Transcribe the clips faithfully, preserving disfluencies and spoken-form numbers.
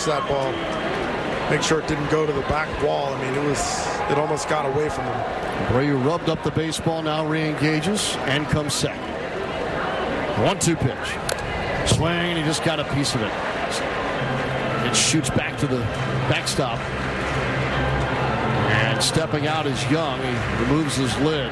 that ball, make sure it didn't go to the back wall. I mean, it was it almost got away from him. Abreu rubbed up the baseball, now re-engages and comes second. one two pitch. Swing, and he just got a piece of it. It shoots back to the backstop. And stepping out is Young. He removes his lid.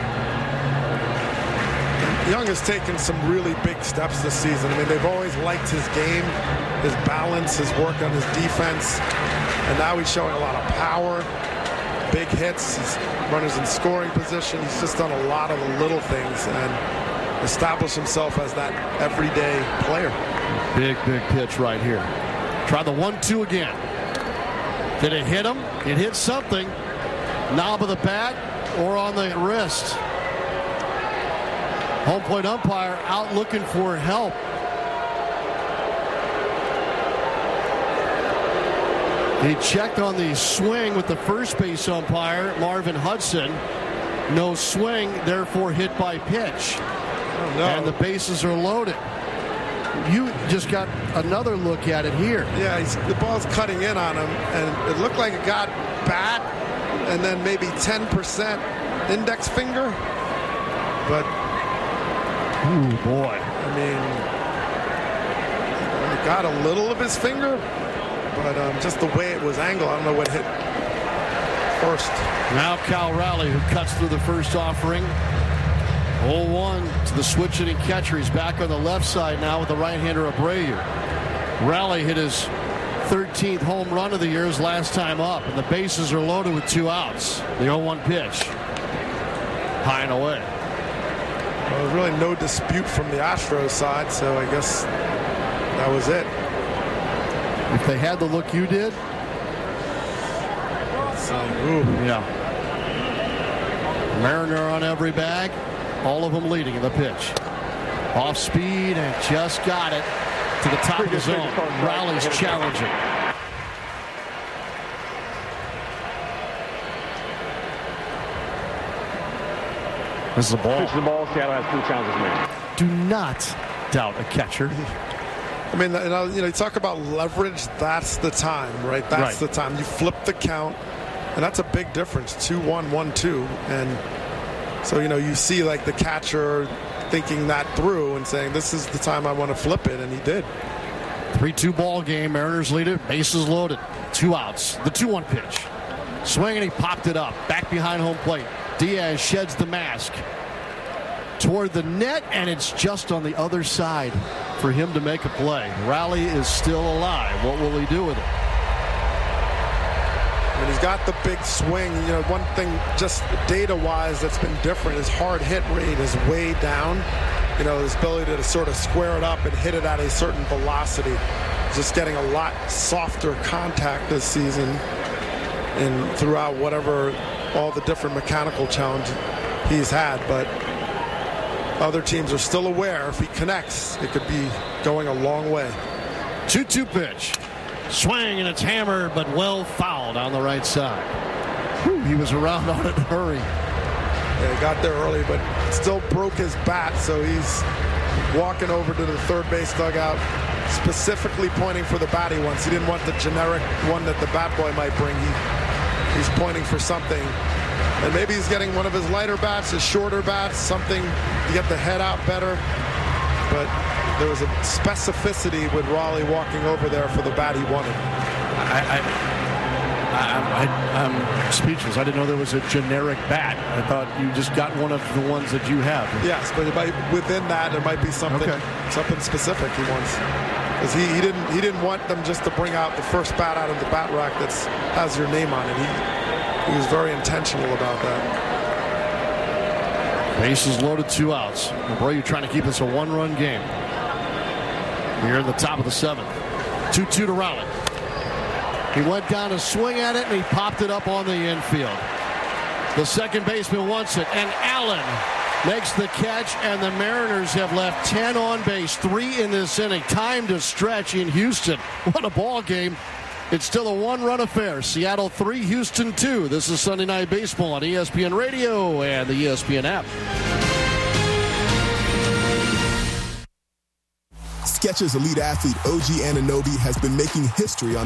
Young has taken some really big steps this season. I mean, they've always liked his game, his balance, his work on his defense. And now he's showing a lot of power, big hits, he's runners in scoring position. He's just done a lot of the little things and established himself as that everyday player. Big, big pitch right here. Try the one two again. Did it hit him? It hit something. Knob of the bat or on the wrist. Home plate umpire out looking for help. He checked on the swing with the first base umpire, Marvin Hudson. No swing, therefore hit by pitch. Oh, no. And the bases are loaded. You just got another look at it here. Yeah, he's, the ball's cutting in on him, and it looked like it got bat and then maybe ten percent index finger. But, ooh, boy. I mean, it got a little of his finger, but um, just the way it was angled, I don't know what hit first. Now Cal Raleigh, who cuts through the first offering. oh one to the switch hitting catcher. He's back on the left side now with the right-hander Abreu. Raleigh hit his thirteenth home run of the year his last time up, and the bases are loaded with two outs. The oh one pitch. High and away. Well, there's really no dispute from the Astros side, so I guess that was it. If they had the look you did. It's, um, ooh. Yeah. Mariner on every bag. All of them leading in the pitch. Off speed and just got it to the top of the zone. Raleigh's challenging. This is a ball. Pitch the ball. Seattle has two challenges made. Do not doubt a catcher. I mean, you know, you talk about leverage. That's the time, right? That's right. the time. You flip the count, and that's a big difference. two one, one two. And so, you know, you see like the catcher thinking that through and saying, this is the time I want to flip it, and he did. three two ball game. Mariners lead it. Bases loaded. Two outs. The two one pitch. Swing, and he popped it up. Back behind home plate. Diaz sheds the mask toward the net, and it's just on the other side for him to make a play. Raleigh is still alive. What will he do with it? And he's got the big swing. You know, one thing just data-wise that's been different is hard hit rate is way down. You know, his ability to sort of square it up and hit it at a certain velocity. Just getting a lot softer contact this season and throughout whatever all the different mechanical challenges he's had. But other teams are still aware if he connects, it could be going a long way. two two pitch. Swing, and it's hammered, but well fouled on the right side. Whew, he was around on it in a hurry. Yeah, he got there early, but still broke his bat, so he's walking over to the third base dugout, specifically pointing for the bat he wants. He didn't want the generic one that the bat boy might bring. He, he's pointing for something. And maybe he's getting one of his lighter bats, his shorter bats, something to get the head out better. But there was a specificity with Raleigh walking over there for the bat he wanted. I, I, I, I, I'm speechless. I didn't know there was a generic bat. I thought you just got one of the ones that you have. Yes, but it might, within that, there might be something okay. something specific he wants. Because he, he didn't he didn't want them just to bring out the first bat out of the bat rack that has your name on it. He, he was very intentional about that. Bases loaded, two outs. Abreu trying to keep this a one-run game. Here in the top of the seventh. two two to Raleigh. He went down to swing at it, and he popped it up on the infield. The second baseman wants it, and Allen makes the catch, and the Mariners have left ten on base, three in this inning. Time to stretch in Houston. What a ball game. It's still a one-run affair. Seattle three, Houston two. This is Sunday Night Baseball on E S P N Radio and the E S P N app. Skechers elite athlete O G Anunoby has been making history on